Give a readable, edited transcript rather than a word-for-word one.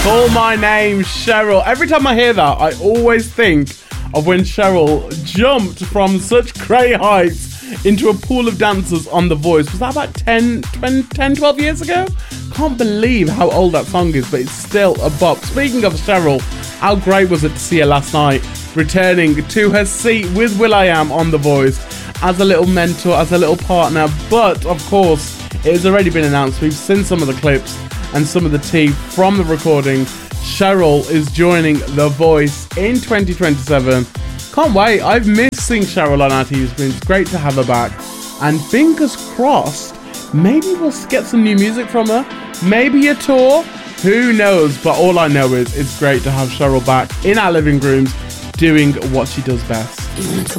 Call My Name, Cheryl. Every time I hear that, I always think of when Cheryl jumped from such great heights into a pool of dancers on The Voice. Was that about 12 years ago? Can't believe how old that song is, but it's still a bop. Speaking of Cheryl, how great was it to see her last night returning to her seat with will.i.am on The Voice as a little mentor, as a little partner. But of course, it has already been announced. We've seen some of the clips and some of the tea from the recording. Cheryl is joining The Voice in 2027. Can't wait. I've missed seeing Cheryl on our TV screens. It's great to have her back. And fingers crossed, maybe we'll get some new music from her. Maybe a tour. Who knows? But all I know is it's great to have Cheryl back in our living rooms doing what she does best.